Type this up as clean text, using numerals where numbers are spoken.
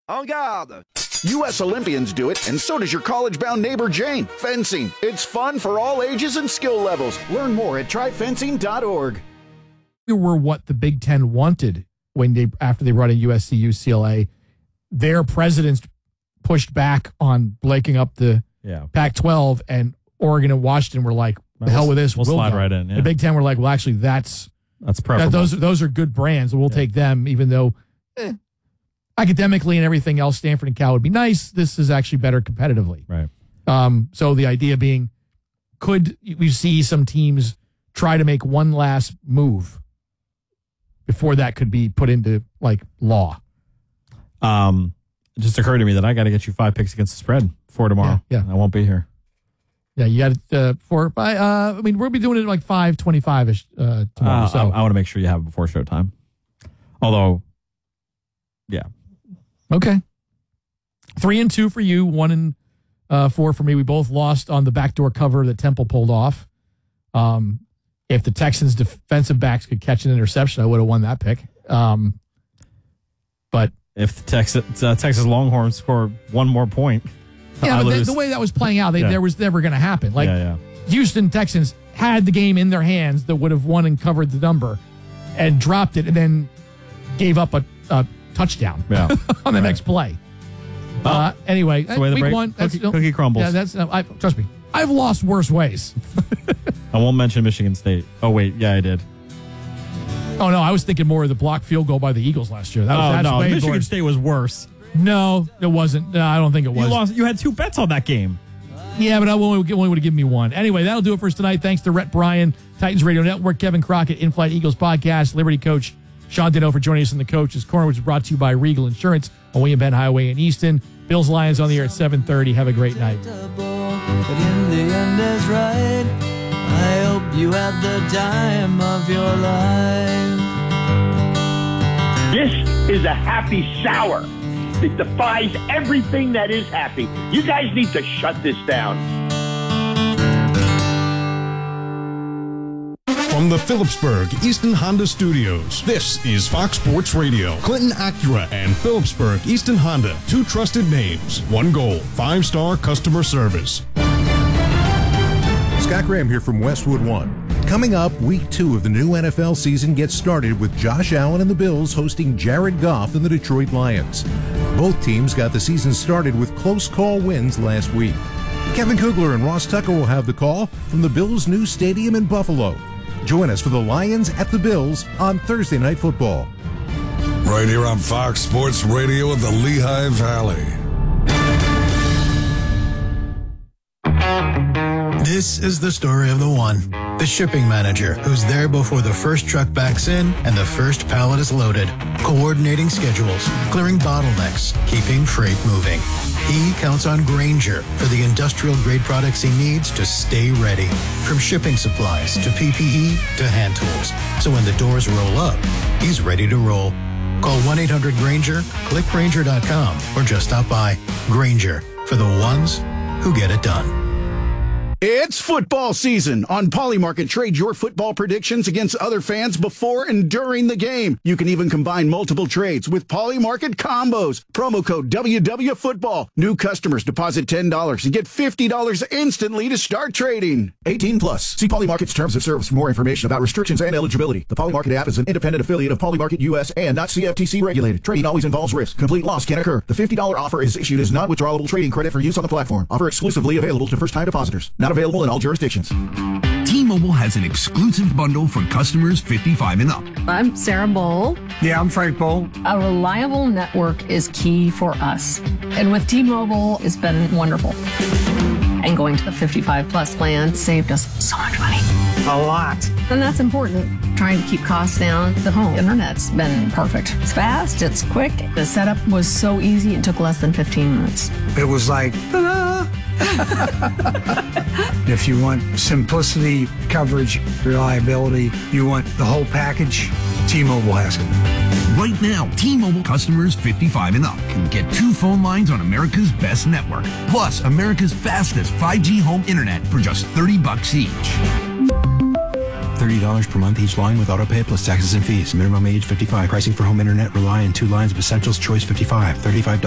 En garde! U.S. Olympians do it, and so does your college-bound neighbor Jane. Fencing. It's fun for all ages and skill levels. Learn more at tryfencing.org. Were what the Big Ten wanted after they brought in USC, UCLA. Their presidents pushed back on breaking up the Pac-12, and Oregon and Washington were like, the hell with this. We'll slide right in. Yeah. The Big Ten were like, well, actually, that's preferable. Those are good brands. We'll take them, even though academically and everything else, Stanford and Cal would be nice. This is actually better competitively. Right. So the idea being, could we see some teams try to make one last move before that could be put into like law? It just occurred to me that I got to get you 5 picks against the spread for tomorrow. Yeah. I won't be here. Yeah, you got we'll be doing it like 5:25ish tomorrow. So I want to make sure you have it before showtime. Although, yeah. Okay. 3-2 for you, 1-4 for me. We both lost on the backdoor cover that Temple pulled off. If the Texans' defensive backs could catch an interception, I would have won that pick. But if the Texas Longhorns score one more point, yeah, but the way that was playing out, there was never going to happen. Houston Texans had the game in their hands that would have won and covered the number, and dropped it, and then gave up a touchdown on the next play. Anyway, week one. Cookie crumbles. Yeah, trust me. I've lost worse ways. I won't mention Michigan State. Oh, wait. Yeah, I did. Oh, no. I was thinking more of the blocked field goal by the Eagles last year. Michigan State was worse. No, it wasn't. No, I don't think it was. You had 2 bets on that game. Yeah, but I only would have given me 1. Anyway, that'll do it for us tonight. Thanks to Rhett Bryan, Titans Radio Network, Kevin Crockett, In-Flight Eagles Podcast, Liberty Coach Sean Dino for joining us in the Coach's Corner, which is brought to you by Regal Insurance on William Penn Highway in Easton. Bills Lions on the air at 7:30. Have a great night. But in the end is right. I hope you had the time of your life. This is a happy sour. It defies everything that is happy. You guys need to shut this down. From the Phillipsburg Easton Honda Studios, this is Fox Sports Radio. Clinton Acura and Phillipsburg Easton Honda, 2 trusted names, 1 goal, 5-star customer service. Scott Graham here from Westwood One. Coming up, week 2 of the new NFL season gets started with Josh Allen and the Bills hosting Jared Goff and the Detroit Lions. Both teams got the season started with close call wins last week. Kevin Kugler and Ross Tucker will have the call from the Bills' new stadium in Buffalo. Join us for the Lions at the Bills on Thursday Night Football. Right here on Fox Sports Radio in the Lehigh Valley. This is the story of the one, the shipping manager, who's there before the first truck backs in and the first pallet is loaded, coordinating schedules, clearing bottlenecks, keeping freight moving. He counts on Grainger for the industrial-grade products he needs to stay ready, from shipping supplies to PPE to hand tools. So when the doors roll up, he's ready to roll. Call 1-800-GRAINGER, click Grainger.com, or just stop by. Grainger, for the ones who get it done. It's football season. On Polymarket, trade your football predictions against other fans before and during the game. You can even combine multiple trades with Polymarket combos. Promo code WWFootball. New customers deposit $10 and get $50 instantly to start trading. 18 plus. See Polymarket's terms of service for more information about restrictions and eligibility. The Polymarket app is an independent affiliate of Polymarket US and not CFTC regulated. Trading always involves risk. Complete loss can occur. The $50 offer is issued as non-withdrawable trading credit for use on the platform. Offer exclusively available to first-time depositors. Not available in all jurisdictions. T-Mobile has an exclusive bundle for customers 55 and up. I'm Sarah Bowl. Yeah, I'm Frank Bowl. A reliable network is key for us. And with T-Mobile, it's been wonderful. And going to the 55-plus plan saved us so much money. A lot. And that's important. Trying to keep costs down. The home internet's been perfect. It's fast, it's quick. The setup was so easy, it took less than 15 minutes. It was like, ta-da! If you want simplicity, coverage, reliability, you want the whole package, T-Mobile has it. Right now, T-Mobile customers 55 and up can get 2 phone lines on America's best network, plus America's fastest 5G home internet for just $30 each. $30 per month each line with autopay plus taxes and fees. Minimum age 55. Pricing for home internet rely on 2 lines of Essentials Choice 55. $35